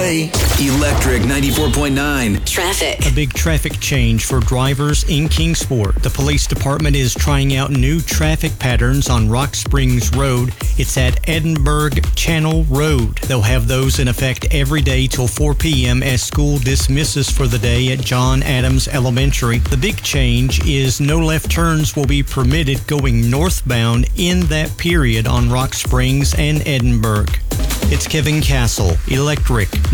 way. Electric 94.9. Traffic. A big traffic change for drivers in Kingsport. The police department is trying out new traffic patterns on Rock Springs Road. It's at Edinburgh Channel Road. They'll have those in effect every day till 4 p.m. as school dismisses for the day at John Adams Elementary. The big change is no left turns will be permitted going northbound in that period on Rock Springs and Edinburgh. It's Kevin Castle, Electric